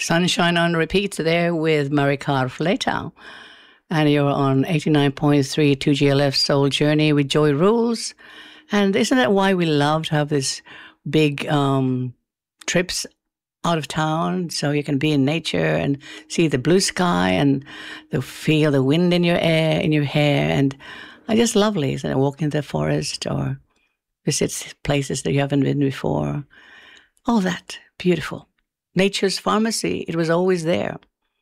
Sunshine on repeat there with Maricar Fleta. And you're on 89.3 2GLF Soul Journey with Joy Rules. And isn't that why we love to have this big trips out of town so you can be in nature and see the blue sky and feel the wind in your hair. And it's just lovely, isn't it? Walk in the forest or visit places that you haven't been before. All that. Beautiful. Nature's pharmacy. It was always there.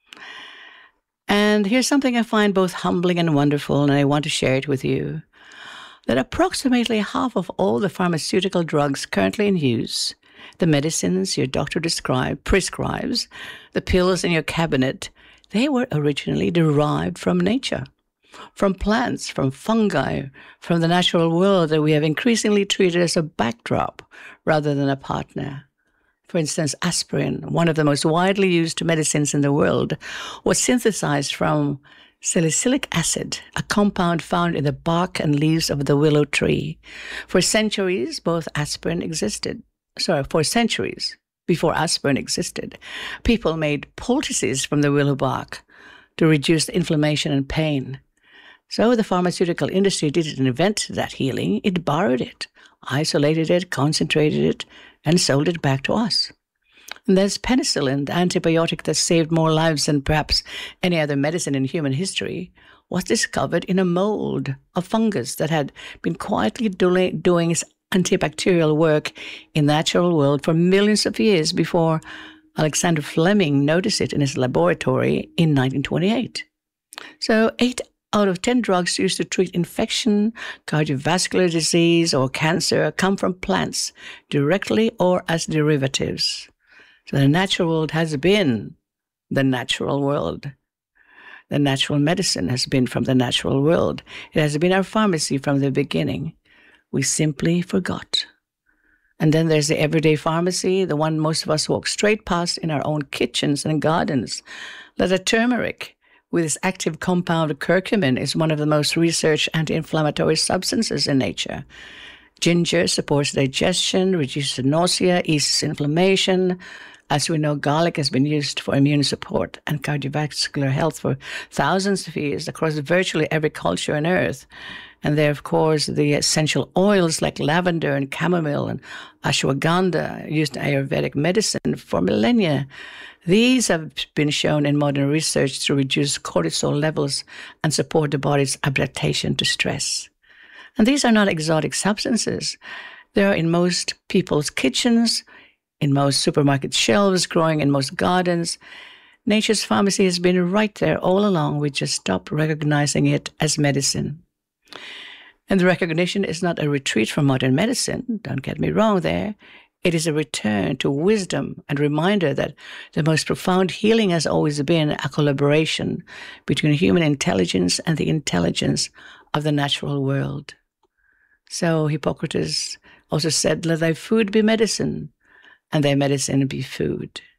And here's something I find both humbling and wonderful, and I want to share it with you. That approximately half of all the pharmaceutical drugs currently in use, the medicines your doctor prescribes, the pills in your cabinet, they were originally derived from nature, from plants, from fungi, from the natural world that we have increasingly treated as a backdrop rather than a partner. For instance, aspirin, one of the most widely used medicines in the world, was synthesized from salicylic acid, a compound found in the bark and leaves of the willow tree. For centuries, before aspirin existed, people made poultices from the willow bark to reduce inflammation and pain. So the pharmaceutical industry didn't invent that healing. It borrowed it, isolated it, concentrated it, and sold it back to us. And there's penicillin, the antibiotic that saved more lives than perhaps any other medicine in human history, was discovered in a mold of fungus that had been quietly doing its antibacterial work in the natural world for millions of years before Alexander Fleming noticed it in his laboratory in 1928. So 8 out of 10 drugs used to treat infection, cardiovascular disease, or cancer come from plants, directly or as derivatives. So the natural world has been the natural world. The natural medicine has been from the natural world. It has been our pharmacy from the beginning. We simply forgot. And then there's the everyday pharmacy, the one most of us walk straight past in our own kitchens and gardens. Like the turmeric, with its active compound curcumin, is one of the most researched anti-inflammatory substances in nature. Ginger supports digestion, reduces nausea, eases inflammation. As we know, garlic has been used for immune support and cardiovascular health for thousands of years across virtually every culture on earth. And there, of course, the essential oils like lavender and chamomile and ashwagandha used in Ayurvedic medicine for millennia. These have been shown in modern research to reduce cortisol levels and support the body's adaptation to stress. And these are not exotic substances. They are in most people's kitchens, in most supermarket shelves, growing in most gardens. Nature's pharmacy has been right there all along. We just stopped recognizing it as medicine. And the recognition is not a retreat from modern medicine. Don't get me wrong there. It is a return to wisdom and reminder that the most profound healing has always been a collaboration between human intelligence and the intelligence of the natural world. So Hippocrates also said, "Let thy food be medicine, and thy medicine be food."